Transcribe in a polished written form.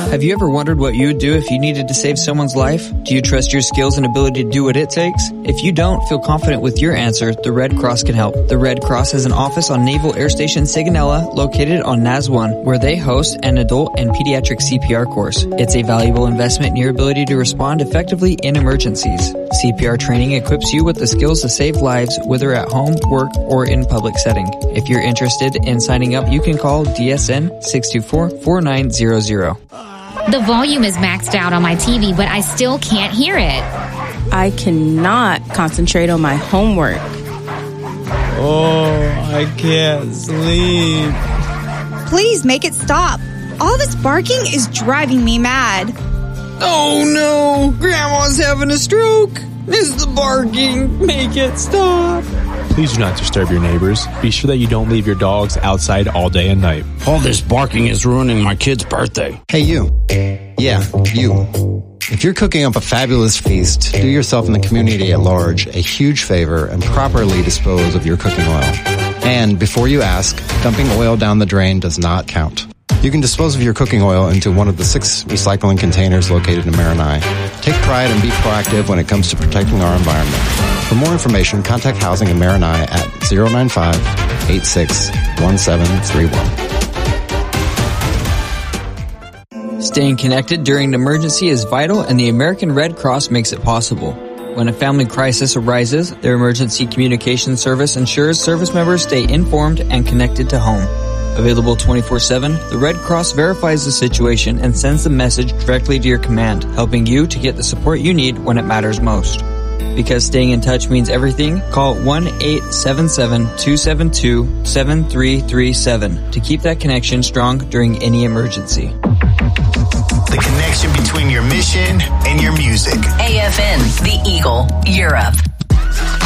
Have you ever wondered what you would do if you needed to save someone's life? Do you trust your skills and ability to do what it takes? If you don't feel confident with your answer, the Red Cross can help. The Red Cross has an office on Naval Air Station Sigonella, located on NAS-1, where they host an adult and pediatric CPR course. It's a valuable investment in your ability to respond effectively in emergencies. CPR training equips you with the skills to save lives, whether at home, work, or in public setting. If you're interested in signing up, you can call DSN 624-4900. The volume is maxed out on my TV, but I still can't hear it. I cannot concentrate on my homework. Oh, I can't sleep. Please make it stop. All this barking is driving me mad. Oh no! Grandma's having a stroke! It's the barking! Make it stop! Please do not disturb your neighbors. Be sure that you don't leave your dogs outside all day and night. All this barking is ruining my kid's birthday. Hey, you. Yeah, you. If you're cooking up a fabulous feast, do yourself and the community at large a huge favor and properly dispose of your cooking oil. And before you ask, dumping oil down the drain does not count. You can dispose of your cooking oil into one of the 6 recycling containers located in Maranai. Take pride and be proactive when it comes to protecting our environment. For more information, contact Housing in Maranai at 095-86-1731. Staying connected during an emergency is vital, and the American Red Cross makes it possible. When a family crisis arises, their emergency communication service ensures service members stay informed and connected to home. Available 24/7, the Red Cross verifies the situation and sends the message directly to your command, helping you to get the support you need when it matters most. Because staying in touch means everything, call 1-877-272-7337 to keep that connection strong during any emergency. The connection between your mission and your music. AFN, The Eagle, Europe.